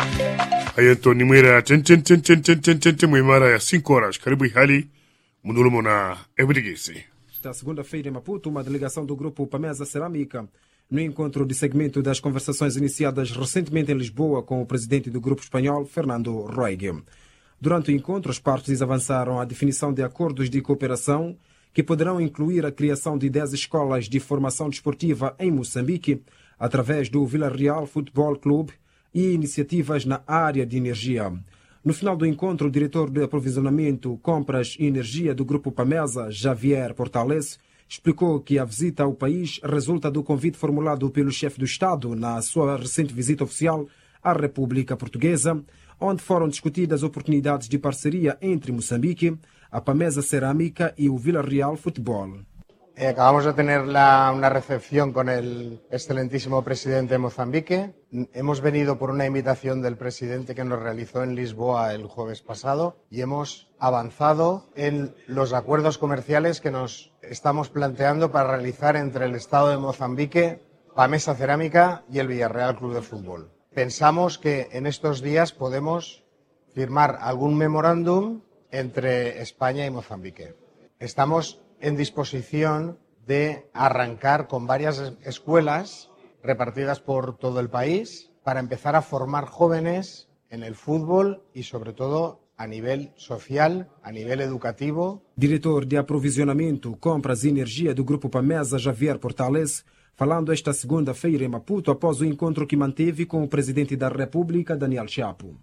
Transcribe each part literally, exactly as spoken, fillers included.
Aí Antônio Moira, tchen tchen tchen tchen tchen tchen tchen tchen Moimara, é cinco horas. Karibu hali, munulumo na Ebrigesi. Esta segunda-feira em Maputo, uma delegação do grupo Pamesa Cerâmica, no encontro de segmento das conversações iniciadas recentemente em Lisboa com o presidente do grupo espanhol, Fernando Roig. Durante o encontro, as partes avançaram a definição de acordos de cooperação que poderão incluir a criação de dez escolas de formação desportiva em Moçambique, através do Vila Real Futebol Clube, e iniciativas na área de energia. No final do encontro, o diretor de aprovisionamento, compras e energia do Grupo Pamesa, Javier Portales, explicou que a visita ao país resulta do convite formulado pelo chefe do Estado na sua recente visita oficial à República Portuguesa, onde foram discutidas oportunidades de parceria entre Moçambique, a Pamesa Cerâmica y el Vila Real Fútbol. Eh, acabamos de tener la, una recepción con el excelentísimo presidente de Mozambique. Hemos venido por una invitación del presidente que nos realizó en Lisboa el jueves pasado y hemos avanzado en los acuerdos comerciales que nos estamos planteando para realizar entre el Estado de Mozambique, Pamesa Cerámica y el Villarreal Club de Fútbol. Pensamos que en estos días podemos firmar algún memorándum entre España y Mozambique. Estamos en disposición de arrancar con varias escuelas repartidas por todo el país para empezar a formar jóvenes en el fútbol y sobre todo a nivel social, a nivel educativo. Diretor de aprovisionamento, compras e energia do Grupo Pamesa, Javier Portales, falando esta segunda-feira em Maputo após o encontro que manteve com o presidente da República, Daniel Chapo.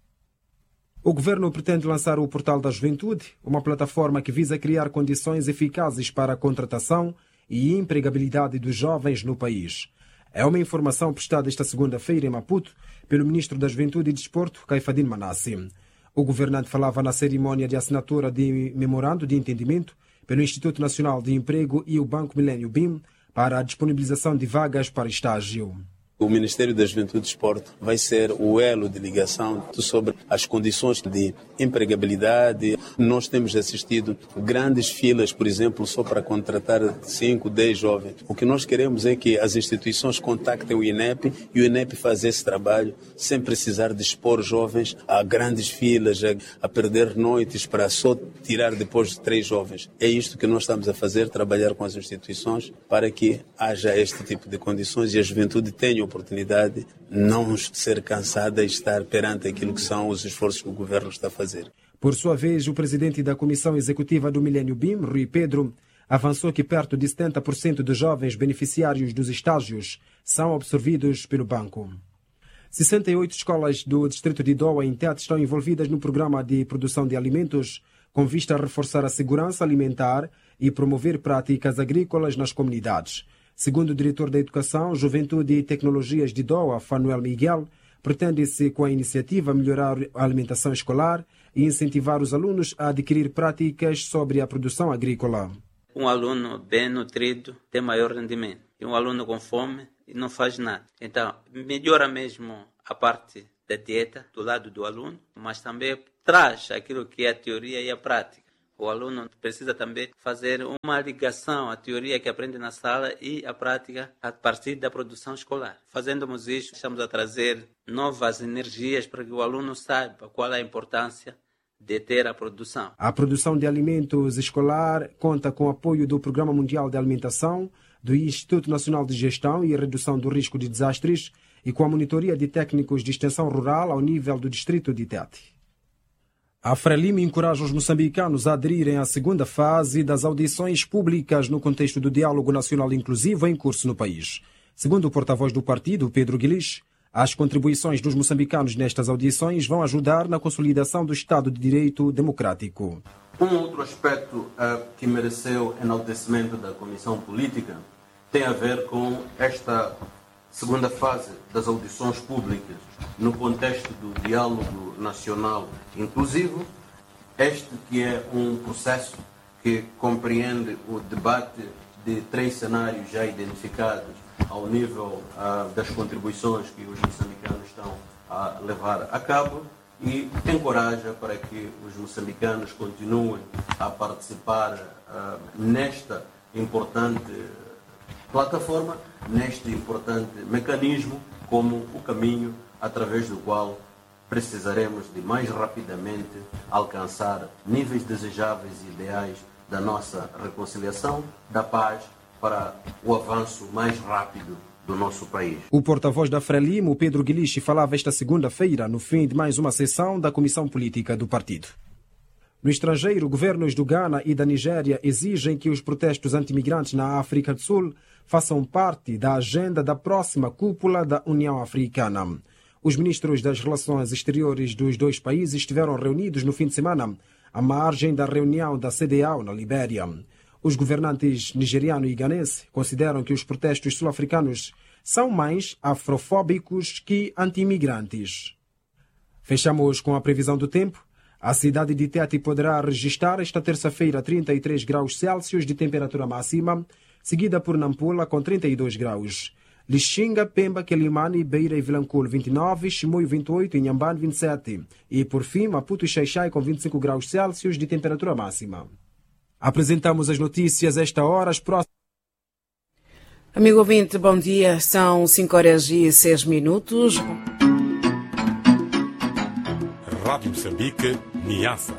O governo pretende lançar o Portal da Juventude, uma plataforma que visa criar condições eficazes para a contratação e empregabilidade dos jovens no país. É uma informação prestada esta segunda-feira em Maputo pelo ministro da Juventude e Desporto, Caifadine Manassi. O governante falava na cerimônia de assinatura de memorando de entendimento pelo Instituto Nacional de Emprego e o Banco Milênio B I M para a disponibilização de vagas para estágio. O Ministério da Juventude e Desporto vai ser o elo de ligação sobre as condições de empregabilidade. Nós temos assistido grandes filas, por exemplo, só para contratar cinco, dez jovens. O que nós queremos é que as instituições contactem o INEP e o INEP faça esse trabalho sem precisar de expor jovens a grandes filas, a, a perder noites para só tirar depois de três jovens. É isto que nós estamos a fazer, trabalhar com as instituições para que haja este tipo de condições e a juventude tenha oportunidade, não ser cansada e estar perante aquilo que são os esforços que o governo está a fazer. Por sua vez, o presidente da Comissão Executiva do Milênio B I M, Rui Pedro, avançou que perto de setenta por cento dos jovens beneficiários dos estágios são absorvidos pelo banco. sessenta e oito escolas do distrito de Doa em Tete estão envolvidas no programa de produção de alimentos com vista a reforçar a segurança alimentar e promover práticas agrícolas nas comunidades. Segundo o diretor da Educação, Juventude e Tecnologias de Doa, Fanuel Miguel, pretende-se com a iniciativa melhorar a alimentação escolar e incentivar os alunos a adquirir práticas sobre a produção agrícola. Um aluno bem nutrido tem maior rendimento. E um aluno com fome não faz nada. Então, melhora mesmo a parte da dieta do lado do aluno, mas também traz aquilo que é a teoria e a prática. O aluno precisa também fazer uma ligação à teoria que aprende na sala e à prática a partir da produção escolar. Fazendo isso, estamos a trazer novas energias para que o aluno saiba qual é a importância de ter a produção. A produção de alimentos escolar conta com o apoio do Programa Mundial de Alimentação, do Instituto Nacional de Gestão e Redução do Risco de Desastres e com a monitoria de técnicos de extensão rural ao nível do distrito de Tete. A Frelimo encoraja os moçambicanos a aderirem à segunda fase das audições públicas no contexto do diálogo nacional inclusivo em curso no país. Segundo o porta-voz do partido, Pedro Guilis, as contribuições dos moçambicanos nestas audições vão ajudar na consolidação do Estado de Direito democrático. Um outro aspecto uh, que mereceu enaltecimento da Comissão Política tem a ver com esta segunda fase das audições públicas no contexto do diálogo nacional inclusivo, este que é um processo que compreende o debate de três cenários já identificados ao nível uh, das contribuições que os moçambicanos estão a levar a cabo e encoraja para que os moçambicanos continuem a participar uh, nesta importante plataforma, neste importante mecanismo, como o caminho através do qual precisaremos de mais rapidamente alcançar níveis desejáveis e ideais da nossa reconciliação, da paz, para o avanço mais rápido do nosso país. O porta-voz da Frelimo, Pedro Guilichi, falava esta segunda-feira no fim de mais uma sessão da Comissão Política do partido. No estrangeiro, governos do Ghana e da Nigéria exigem que os protestos antimigrantes na África do Sul façam parte da agenda da próxima cúpula da União Africana. Os ministros das Relações Exteriores dos dois países estiveram reunidos no fim de semana à margem da reunião da C D A O na Libéria. Os governantes nigeriano e ganense consideram que os protestos sul-africanos são mais afrofóbicos que anti-imigrantes. Fechamos com a previsão do tempo. A cidade de Tete poderá registrar esta terça-feira trinta e três graus Celsius de temperatura máxima, seguida por Nampula com trinta e dois graus. Lixinga, Pemba, Quelimane, Beira e Vilanculo vinte e nove, Chimoio vinte e oito e Inhambane vinte e sete. E por fim, Maputo e Xaixai com vinte e cinco graus Celsius de temperatura máxima. Apresentamos as notícias a esta hora. As próximas... Amigo ouvinte, bom dia. São cinco horas e seis minutos. Rádio Moçambique, Niassa.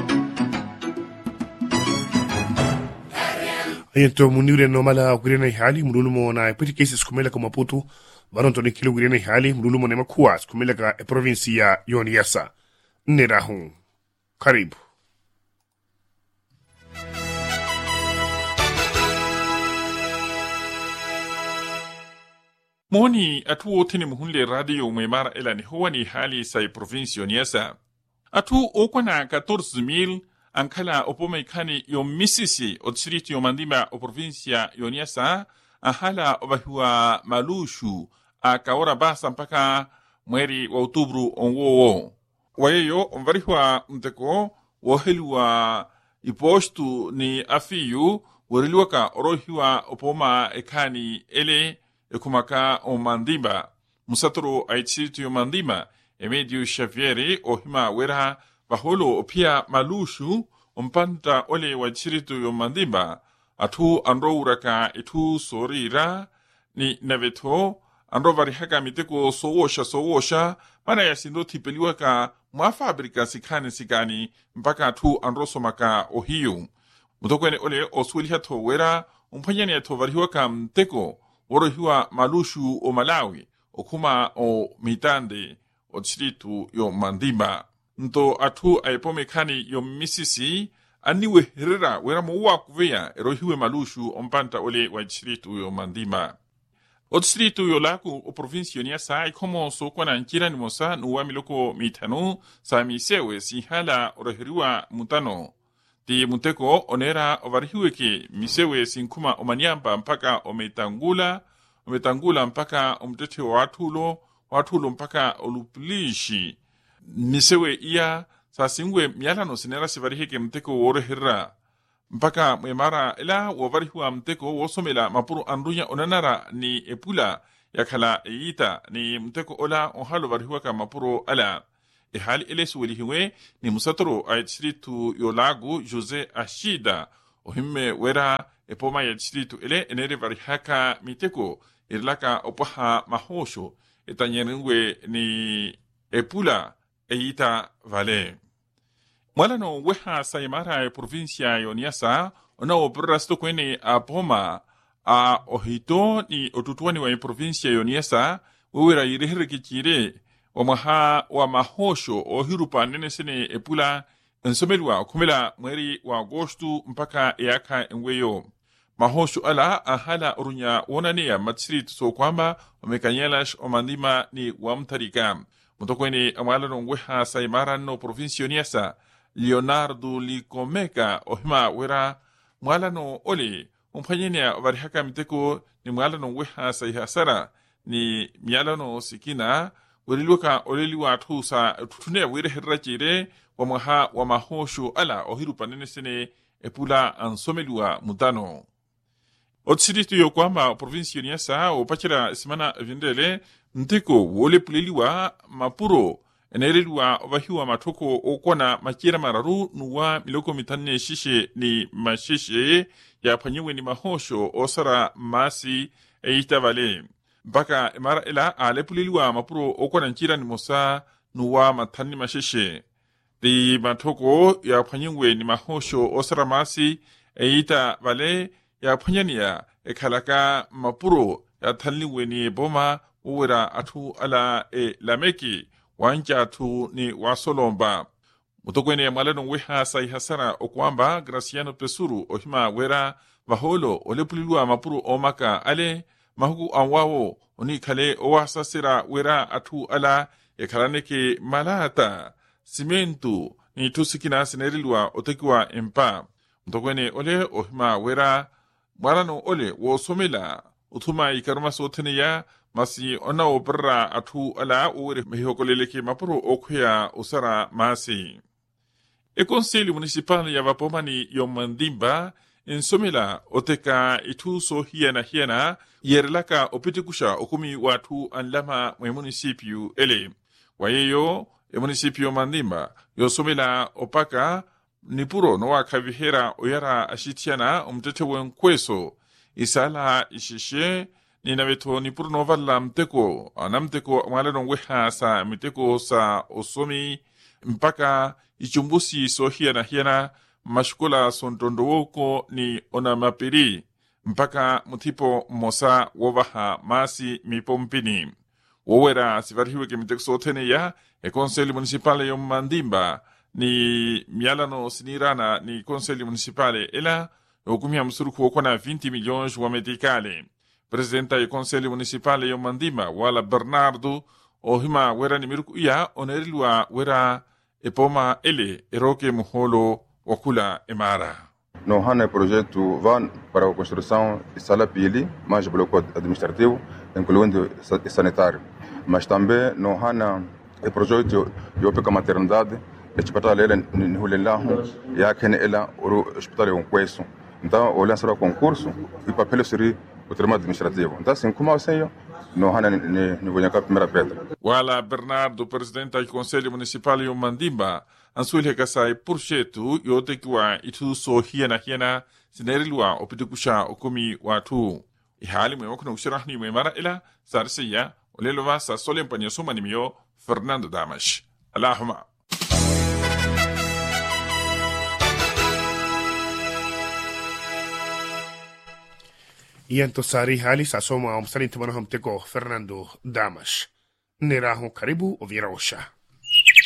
Então, munire no mala ugirena hali mrulu mo na epiti cases kumela kama Maputo baronto ni kilo ugirena hali mrulu mo nema kuas kumela ka e provincia Niassa. Nerahun. Karibu. Moni atu otene muhunle radio mwemara elani huwani hali sai provincio Niassa. Atu okwana catorze mil ankala opomeikani yo misisi o distrito yo mandima o provincia yo Niassa ahala obahua malushu a kaora basa mpaka mweri wa outubru onwowo. Waeyo omvarihua mteko wohelua ipostu ni afiyu wariluaka orohiwa opoma ekani ele ekumaka o mandimba musatoro aitsitu yo mandima Emedio Xavieri ohima wera baholo opia malushu ompanta ole wa chiritu yo mandimba atu andro uraka itu sorira ni naveto andro varihaka miteko sowosha sowosha mana yasindo tipeliwaka mwa fabrika sikane sikani mpaka atu andro somaka ohiyu mutokwene ole oswilihato wera umpanyani ato varihiwaka mteko worohiwa malushu o Malawi okuma o mitande o distrito yo mandimba nto atu aipomekani yo misisi aniwe herera wera mowa kuvea erohiwe malushu ompanta ole wa distrito yo mandimba o distrito yo laku o provincio Niassa ikomo so kwana nkira ni mosa nuwa miloko mitano sa misewe si hala oroheriwa mutano ti muteko onera ovarihiwe ke misewe sinkuma omanyamba mpaka ometangula ometangula mpaka omtete watulo watulo mpaka oluplishi misewe iya sasingwe mialano sinera sivarihike mteko woroherra mpaka mwemara ela wavarihuwa mteko wosomela mapuru andunya onanara ni epula yakala eita ni mteko ola ohalo varihuwa ka mapuru ala e hali ele suwelihiwe ni musatoro aitritu yolagu Jose Ashida ohimme wera epoma ya distritu ele enere varihaka miteko irlaka opaha mahosho etanyenengwe ni epula eita vale. Mwalano weha saimara e provincia yo Niassa ona obrasto kwene apoma a ohito ni otutuani wa e provincia yo Niassa wewera irehere kichire wa maha wa mahosho ohirupa nene sene epula ensomelwa kumela mweri wa agosto mpaka eaka enweyo. Mahosho ala ahala urunya wonane ya matsiritu so kwamba omekanyelash omandima ni wamtarika. Mutokweni amwalano weha saimara no provincio Niassa Leonardo Likomeka ohima wera mwalano ole umpanyenia varihaka miteko ni mwalano weha saihasara ni mialano sikina weriluka oleliwa atusa tutune wire herrachire wa maha wa mahosho ala ohiru panene sene epula ansomelua mutano. Otsiritu yo kwamba provincio Niassa opachira simana vindele mteko wole puleliwa mapuro enereliwa obahiwa matoko okwana makira mararu nuwa miloko mitane shishe ni mashishe ya panyewe ni mahosho osara masi eita vale mpaka mara ela ale puleliwa mapuro okwana nkira ni mosa nuwa matani masheshe. Di matoko ya panyingwe ni mahosho osara masi eita vale ya panyania e kalaka mapuro ya tanliwe ni boma uwera atu ala e lameki wanja atu ni wasolomba. Mutokwene malano weha sai hasara okwamba Graciano Pesuru ohima wera vaholo olepulilua mapuru omaka ale mahuku anwawo oni kale owasasira wera atu ala e kalaneke malata simentu ni tusikina sinerilua otekiwa empa. Mutokwene ole ohima wera marano ole wo somela utuma ikaruma sotene ya masi ona obra atu ala uwere mehokoleleke mapuru okwea usara masi. E Conselho Municipal ya Vapomani Yomandimba ensomela oteka itu so hiena hiena yerlaka opitikusha okumi watu anlama mwe municipio ele. Wayeyo e municipio Mandimba yosomela opaka nipuro noa kavihera oyara ashitiana umtetewe nkweso isala ishishe ninaveto nipuro novala mteko anamteko malano weha sa mteko sa osomi mpaka ichumbusi so hiena hiena mashkola sontondowoko ni onamapiri mpaka mutipo mosa wovaha masi mipompini. Wowera sivarihiwe ke mitekso tene ya e Conselho Municipal yo Mandimba ni mialano sinirana ni Conselho Municipal ela okumia msuruku okona vinte milhões wa medicale. Presidenta e Conselho Municipal yo Mandimba wala Bernardo ohima wera ni miruku ya onerilua wera epoma ele eroke muholo wakula emara. No hana projeto van para a construção de sala pili, mais bloco administrativo, incluindo sanitário. Mas também no hana o projeto de opeca maternidade, o hospital ela no Hulenlahu, e aqui ela o hospital é um queso. Então, o lançar o concurso e papel seria o termo administrativo. Então, assim como assim, no hana ni vonya ka primeira pedra. Wala Bernardo, presidente do Conselho Municipal de Mandimba, ansuile kasai projeto yotekiwa itu so hiena hiena sinerilua opitikusha okumi watu. Ihali mwe wakuna ushirahni mwe mara ila sarisiya olelova sa solempanya sumanimio Fernando Damas. Allahumma. Yanto sari hali sa soma umsalinti manahom teko Fernando Damas. Neraho karibu ovira osha.